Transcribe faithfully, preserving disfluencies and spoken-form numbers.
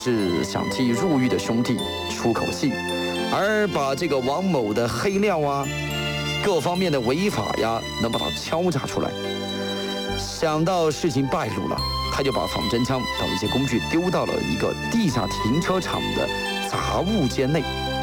是想替入狱的兄弟出口气，而把这个王某的黑料啊，各方面的违法呀，能把它敲诈出来。想到事情败露了，他就把仿真枪等一些工具丢到了一个地下停车场的杂物间内。